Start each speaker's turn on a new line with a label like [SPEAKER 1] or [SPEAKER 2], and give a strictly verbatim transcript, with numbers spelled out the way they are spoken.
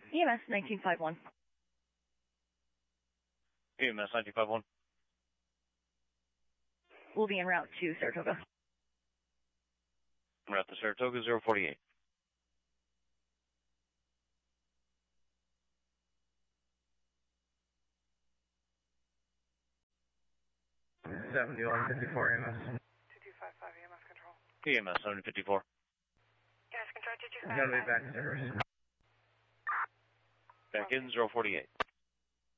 [SPEAKER 1] E M S nineteen five one.
[SPEAKER 2] E M S nineteen five one.
[SPEAKER 1] We'll be en route to Saratoga.
[SPEAKER 2] En route to Saratoga, zero forty-eight.
[SPEAKER 3] seventy-one fifty-four E M S.
[SPEAKER 4] two two five five E M S control.
[SPEAKER 2] E M S seventy fifty-four.
[SPEAKER 4] Gas control two two
[SPEAKER 3] I'm
[SPEAKER 4] five
[SPEAKER 3] going to be
[SPEAKER 4] five.
[SPEAKER 3] back to service.
[SPEAKER 2] Back in, zero forty-eight.